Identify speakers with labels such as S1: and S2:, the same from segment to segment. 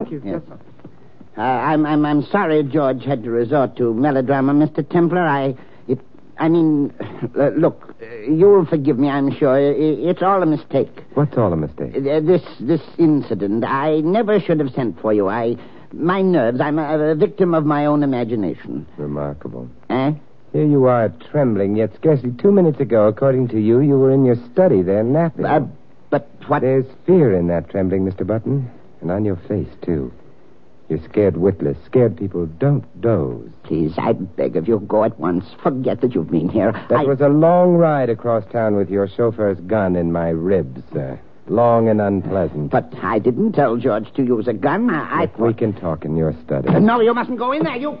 S1: Thank you. Yes, sir.
S2: I'm sorry George had to resort to melodrama, Mr. Templar. Look, you'll forgive me, I'm sure. It's all a mistake.
S3: What's all a mistake?
S2: This incident. I never should have sent for you. My nerves. I'm a victim of my own imagination.
S3: Remarkable.
S2: Eh?
S3: Here you are, trembling, yet scarcely 2 minutes ago, according to you, you were in your study there napping.
S2: But what...
S3: There's fear in that trembling, Mr. Button. And on your face, too. You're scared witless. Scared people don't doze.
S2: Please, I beg of you, go at once. Forget that you've been here.
S3: That was a long ride across town with your chauffeur's gun in my ribs, sir. Long and unpleasant.
S2: But I didn't tell George to use a gun.
S3: We can talk in your study.
S2: No, you mustn't go in there. You...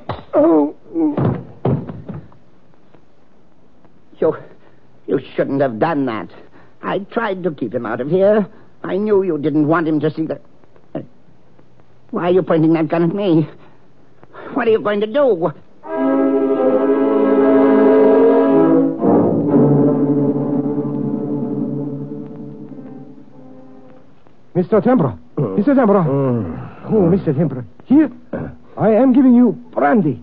S2: You shouldn't have done that. I tried to keep him out of here. I knew you didn't want him to see that. Why are you pointing that gun at me? What are you going to do?
S1: Mr. Templar. Mr. Templar. Oh, Mr. Templar. Here, I am giving you brandy.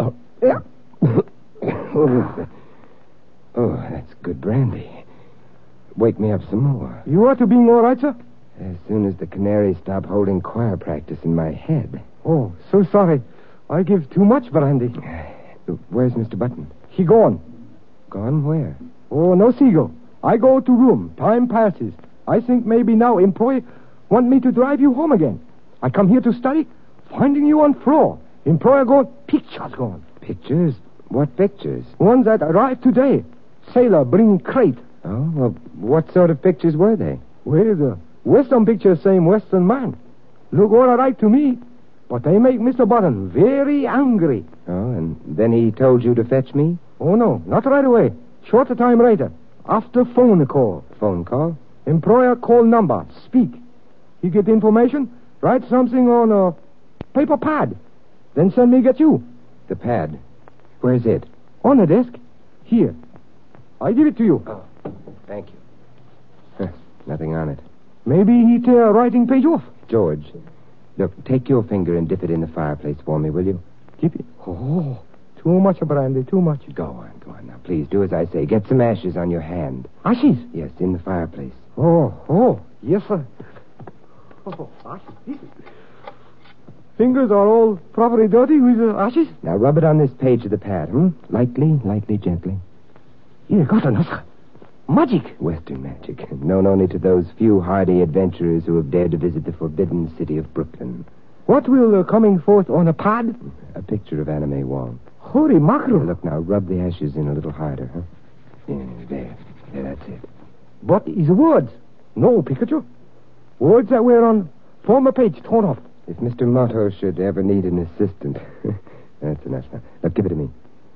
S3: Oh, that's good brandy. Wake me up some more.
S1: You are to being all right, sir?
S3: As soon as the canaries stop holding choir practice in my head.
S1: Oh, so sorry. I give too much brandy.
S3: Where's Mr. Button?
S1: He gone.
S3: Gone where?
S1: Oh, no, Seagull. I go to room. Time passes. I think maybe now employer want me to drive you home again. I come here to study. Finding you on floor. Employer gone. Pictures gone.
S3: Pictures? What pictures?
S1: Ones that arrived today. Sailor bring crate.
S3: Oh, well, what sort of pictures were they?
S1: Well, the Western pictures same Western man. Look all right to me. But they make Mr. Button very angry.
S3: Oh, and then he told you to fetch me?
S1: Oh, no, not right away. Short time later. After phone call.
S3: Phone call?
S1: Employer call number. Speak. He get information, write something on a paper pad. Then send me get you.
S3: The pad. Where's it?
S1: On the desk. Here. I give it to you.
S3: Oh, thank you. Nothing on it.
S1: Maybe he tear writing page off.
S3: George, look, take your finger and dip it in the fireplace for me, will you?
S1: Keep it. Oh, too much brandy, too much.
S3: Go on now. Please, do as I say. Get some ashes on your hand.
S1: Ashes?
S3: Yes, in the fireplace.
S1: Oh, yes, sir. Oh, ashes. Fingers are all properly dirty with ashes.
S3: Now rub it on this page of the pad, Lightly, gently.
S1: Here, got another. Magic.
S3: Western magic. Known only to those few hardy adventurers who have dared to visit the forbidden city of Brooklyn.
S1: What will coming forth on a pad?
S3: A picture of Anna May Wong.
S1: Holy mackerel.
S3: Look now, rub the ashes in a little harder, Yeah, there, that's it.
S1: What is words? No picture. Words that were on former page torn off.
S3: If Mr. Motto should ever need an assistant. That's enough now. Now, give it to me.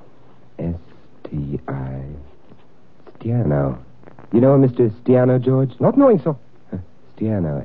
S3: S-T-I... Stiano. You know Mr. Stiano, George?
S1: Not knowing so.
S3: Stiano.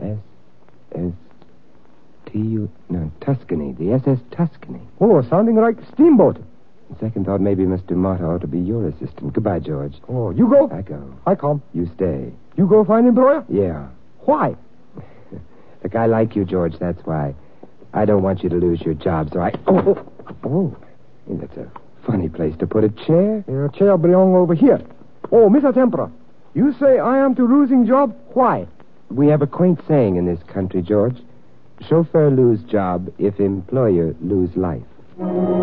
S3: S-S-T-U... No, Tuscany. The SS Tuscany.
S1: Oh, sounding like steamboat.
S3: Second thought, maybe Mr. Motto ought to be your assistant. Goodbye, George.
S1: Oh, you go?
S3: I go.
S1: I come.
S3: You stay.
S1: You go find employer?
S3: Yeah.
S1: Why?
S3: Look, I like you, George, that's why. I don't want you to lose your job, so I... Oh. That's a funny place to put a chair.
S1: Your chair belong over here. Oh, Mr. Templar, you say I am to losing job? Why?
S3: We have a quaint saying in this country, George. Chauffeur lose job if employer lose life.